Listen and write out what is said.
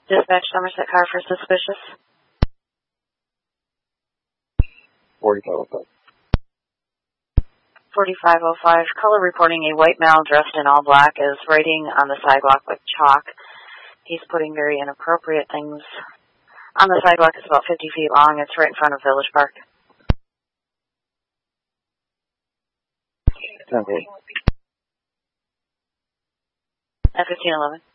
Dispatch Somerset car for suspicious. 4505. 4505, color reporting a white male dressed in all black is writing on the sidewalk with chalk. He's putting very inappropriate things on the sidewalk. It's about 50 feet long. It's right in front of Village Park. 10-8. At 1511.